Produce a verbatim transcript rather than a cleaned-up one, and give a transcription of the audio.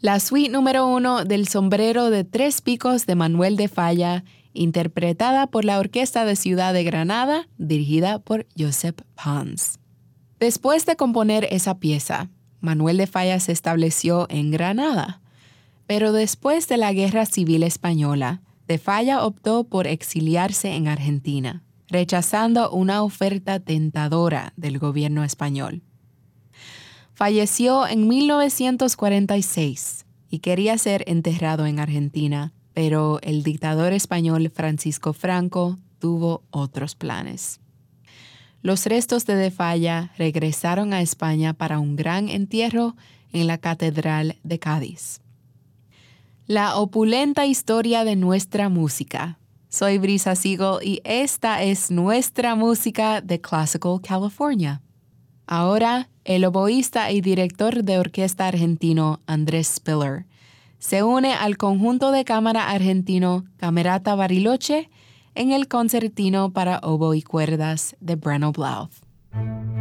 La suite número uno del Sombrero de Tres Picos de Manuel de Falla, interpretada por la Orquesta de Ciudad de Granada, dirigida por Josep Pons. Después de componer esa pieza, Manuel de Falla se estableció en Granada. Pero después de la Guerra Civil Española, de Falla optó por exiliarse en Argentina, rechazando una oferta tentadora del gobierno español. Falleció en mil novecientos cuarenta y seis y quería ser enterrado en Argentina, pero el dictador español Francisco Franco tuvo otros planes. Los restos de De Falla regresaron a España para un gran entierro en la Catedral de Cádiz. La opulenta historia de nuestra música. Soy Brisa Siegel y esta es nuestra música de Classical California. Ahora, el oboísta y director de orquesta argentino Andrés Spiller se une al conjunto de cámara argentino Camerata Bariloche en el concertino para oboe y cuerdas de Breno Blouth.